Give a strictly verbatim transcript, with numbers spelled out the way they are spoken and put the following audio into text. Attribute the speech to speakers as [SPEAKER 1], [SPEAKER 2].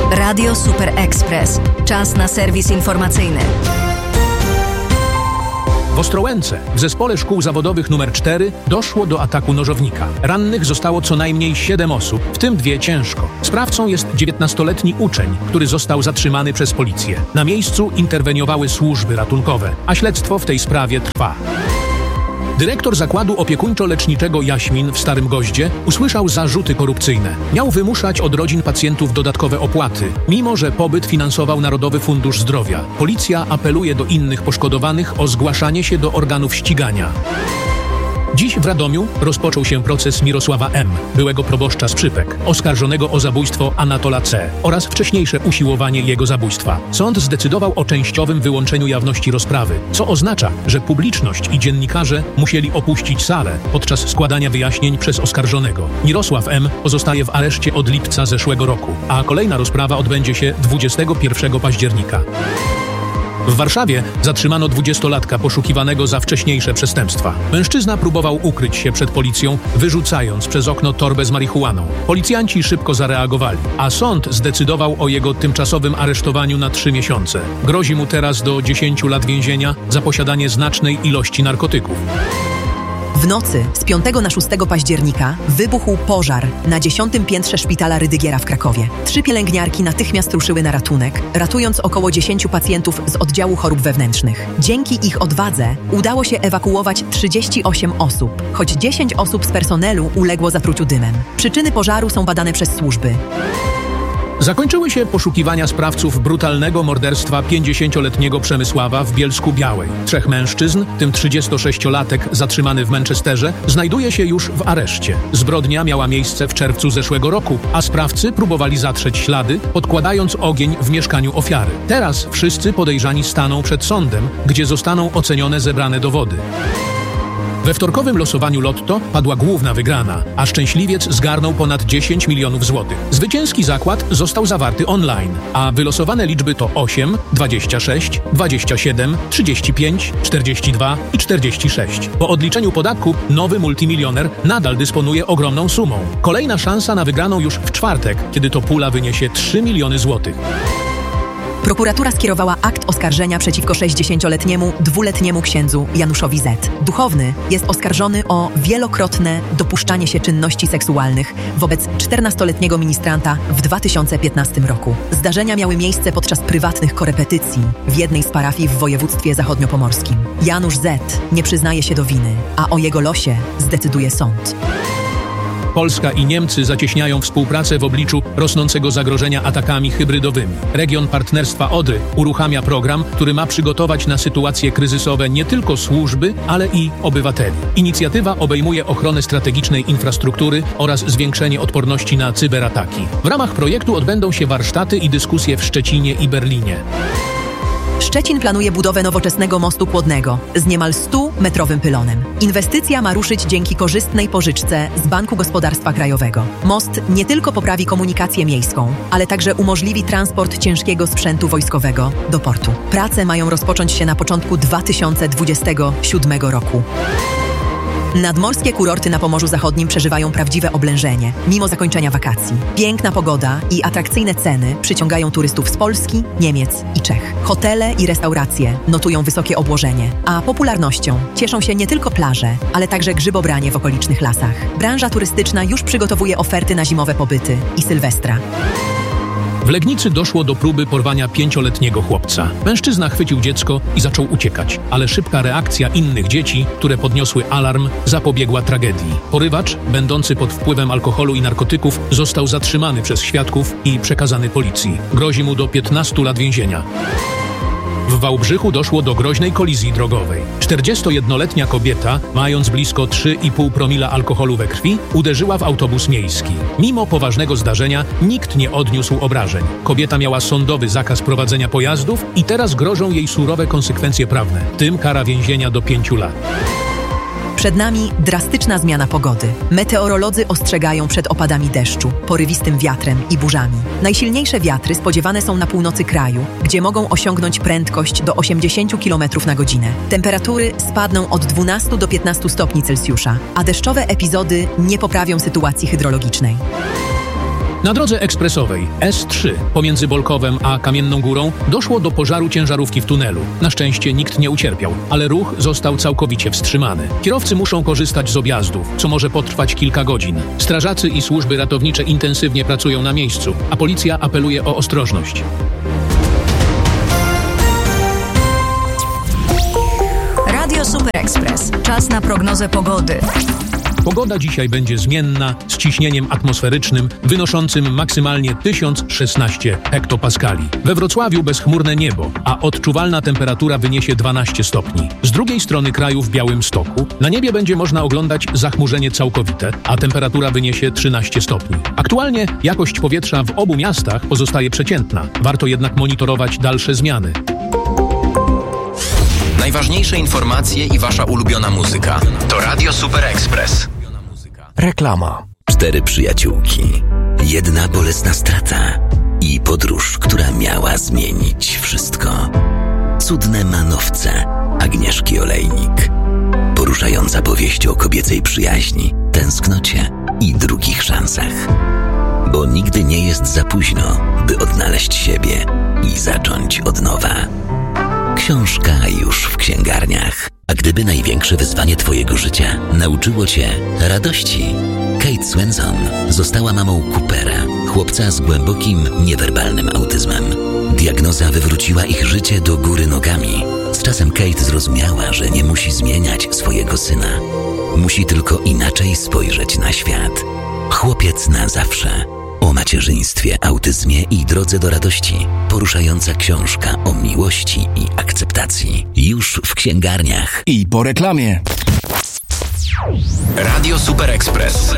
[SPEAKER 1] Radio Super Express. Czas na serwis informacyjny.
[SPEAKER 2] W Ostrołęce, w Zespole Szkół Zawodowych numer cztery, doszło do ataku nożownika. Rannych zostało co najmniej siedem osób, w tym dwie ciężko. Sprawcą jest dziewiętnastoletni uczeń, który został zatrzymany przez policję. Na miejscu interweniowały służby ratunkowe, a śledztwo w tej sprawie trwa. Dyrektor zakładu opiekuńczo-leczniczego Jaśmin w Starym Goździe usłyszał zarzuty korupcyjne. Miał wymuszać od rodzin pacjentów dodatkowe opłaty, mimo że pobyt finansował Narodowy Fundusz Zdrowia. Policja apeluje do innych poszkodowanych o zgłaszanie się do organów ścigania. Dziś w Radomiu rozpoczął się proces Mirosława M., byłego proboszcza Skrzypek, oskarżonego o zabójstwo Anatola C. oraz wcześniejsze usiłowanie jego zabójstwa. Sąd zdecydował o częściowym wyłączeniu jawności rozprawy, co oznacza, że publiczność i dziennikarze musieli opuścić salę podczas składania wyjaśnień przez oskarżonego. Mirosław M. pozostaje w areszcie od lipca zeszłego roku, a kolejna rozprawa odbędzie się dwudziestego pierwszego października. W Warszawie zatrzymano dwudziestolatka poszukiwanego za wcześniejsze przestępstwa. Mężczyzna próbował ukryć się przed policją, wyrzucając przez okno torbę z marihuaną. Policjanci szybko zareagowali, a sąd zdecydował o jego tymczasowym aresztowaniu na trzy miesiące. Grozi mu teraz do dziesięciu lat więzienia za posiadanie znacznej ilości narkotyków.
[SPEAKER 3] W nocy z piątego na szóstego października wybuchł pożar na dziesiątym piętrze szpitala Rydygiera w Krakowie. Trzy pielęgniarki natychmiast ruszyły na ratunek, ratując około dziesięciu pacjentów z oddziału chorób wewnętrznych. Dzięki ich odwadze udało się ewakuować trzydzieści osiem osób, choć dziesięć osób z personelu uległo zatruciu dymem. Przyczyny pożaru są badane przez służby.
[SPEAKER 2] Zakończyły się poszukiwania sprawców brutalnego morderstwa pięćdziesięcioletniego Przemysława w Bielsku-Białej. Trzech mężczyzn, w tym trzydziestosześciolatek zatrzymany w Manchesterze, znajduje się już w areszcie. Zbrodnia miała miejsce w czerwcu zeszłego roku, a sprawcy próbowali zatrzeć ślady, podkładając ogień w mieszkaniu ofiary. Teraz wszyscy podejrzani staną przed sądem, gdzie zostaną ocenione zebrane dowody. We wtorkowym losowaniu lotto padła główna wygrana, a szczęśliwiec zgarnął ponad dziesięć milionów złotych. Zwycięski zakład został zawarty online, a wylosowane liczby to osiem, dwadzieścia sześć, dwadzieścia siedem, trzydzieści pięć, czterdzieści dwa i czterdzieści sześć. Po odliczeniu podatku nowy multimilioner nadal dysponuje ogromną sumą. Kolejna szansa na wygraną już w czwartek, kiedy to pula wyniesie trzy miliony złotych.
[SPEAKER 3] Prokuratura skierowała akt oskarżenia przeciwko sześćdziesięcioletniemu, dwuletniemu księdzu Januszowi Z. Duchowny jest oskarżony o wielokrotne dopuszczanie się czynności seksualnych wobec czternastoletniego ministranta w dwa tysiące piętnastym roku. Zdarzenia miały miejsce podczas prywatnych korepetycji w jednej z parafii w województwie zachodniopomorskim. Janusz Z. nie przyznaje się do winy, a o jego losie zdecyduje sąd.
[SPEAKER 2] Polska i Niemcy zacieśniają współpracę w obliczu rosnącego zagrożenia atakami hybrydowymi. Region Partnerstwa Odry uruchamia program, który ma przygotować na sytuacje kryzysowe nie tylko służby, ale i obywateli. Inicjatywa obejmuje ochronę strategicznej infrastruktury oraz zwiększenie odporności na cyberataki. W ramach projektu odbędą się warsztaty i dyskusje w Szczecinie i Berlinie.
[SPEAKER 3] Szczecin planuje budowę nowoczesnego mostu kłodnego z niemal stumetrowym pylonem. Inwestycja ma ruszyć dzięki korzystnej pożyczce z Banku Gospodarstwa Krajowego. Most nie tylko poprawi komunikację miejską, ale także umożliwi transport ciężkiego sprzętu wojskowego do portu. Prace mają rozpocząć się na początku dwa tysiące dwudziestego siódmego roku. Nadmorskie kurorty na Pomorzu Zachodnim przeżywają prawdziwe oblężenie, mimo zakończenia wakacji. Piękna pogoda i atrakcyjne ceny przyciągają turystów z Polski, Niemiec i Czech. Hotele i restauracje notują wysokie obłożenie, a popularnością cieszą się nie tylko plaże, ale także grzybobranie w okolicznych lasach. Branża turystyczna już przygotowuje oferty na zimowe pobyty i Sylwestra.
[SPEAKER 2] W Legnicy doszło do próby porwania pięcioletniego chłopca. Mężczyzna chwycił dziecko i zaczął uciekać, ale szybka reakcja innych dzieci, które podniosły alarm, zapobiegła tragedii. Porywacz, będący pod wpływem alkoholu i narkotyków, został zatrzymany przez świadków i przekazany policji. Grozi mu do piętnastu lat więzienia. W Wałbrzychu doszło do groźnej kolizji drogowej. czterdziestojednoletnia kobieta, mając blisko trzy i pół promila alkoholu we krwi, uderzyła w autobus miejski. Mimo poważnego zdarzenia nikt nie odniósł obrażeń. Kobieta miała sądowy zakaz prowadzenia pojazdów i teraz grożą jej surowe konsekwencje prawne, w tym kara więzienia do pięciu lat.
[SPEAKER 3] Przed nami drastyczna zmiana pogody. Meteorolodzy ostrzegają przed opadami deszczu, porywistym wiatrem i burzami. Najsilniejsze wiatry spodziewane są na północy kraju, gdzie mogą osiągnąć prędkość do osiemdziesięciu kilometrów na godzinę. Temperatury spadną od dwunastu do piętnastu stopni Celsjusza, a deszczowe epizody nie poprawią sytuacji hydrologicznej.
[SPEAKER 2] Na drodze ekspresowej S trzy pomiędzy Bolkowem a Kamienną Górą doszło do pożaru ciężarówki w tunelu. Na szczęście nikt nie ucierpiał, ale ruch został całkowicie wstrzymany. Kierowcy muszą korzystać z objazdów, co może potrwać kilka godzin. Strażacy i służby ratownicze intensywnie pracują na miejscu, a policja apeluje o ostrożność.
[SPEAKER 1] Radio Super Express. Czas na prognozę pogody.
[SPEAKER 2] Pogoda dzisiaj będzie zmienna, z ciśnieniem atmosferycznym wynoszącym maksymalnie tysiąc szesnaście hektopaskali. We Wrocławiu bezchmurne niebo, a odczuwalna temperatura wyniesie dwanaście stopni. Z drugiej strony kraju w Białymstoku na niebie będzie można oglądać zachmurzenie całkowite, a temperatura wyniesie trzynaście stopni. Aktualnie jakość powietrza w obu miastach pozostaje przeciętna. Warto jednak monitorować dalsze zmiany.
[SPEAKER 4] Najważniejsze informacje i wasza ulubiona muzyka to Radio Super Express.
[SPEAKER 5] Reklama.
[SPEAKER 6] Cztery przyjaciółki, jedna bolesna strata i podróż, która miała zmienić wszystko. Cudne manowce Agnieszki Olejnik. Poruszająca powieść o kobiecej przyjaźni, tęsknocie i drugich szansach. Bo nigdy nie jest za późno, by odnaleźć siebie i zacząć od nowa. Książka już w księgarniach. A gdyby największe wyzwanie twojego życia nauczyło cię radości? Kate Swenson została mamą Coopera, chłopca z głębokim, niewerbalnym autyzmem. Diagnoza wywróciła ich życie do góry nogami. Z czasem Kate zrozumiała, że nie musi zmieniać swojego syna. Musi tylko inaczej spojrzeć na świat. Chłopiec na zawsze. O macierzyństwie, autyzmie i drodze do radości. Poruszająca książka o miłości i akceptacji. Już w księgarniach.
[SPEAKER 5] I po reklamie.
[SPEAKER 4] Radio Super Express.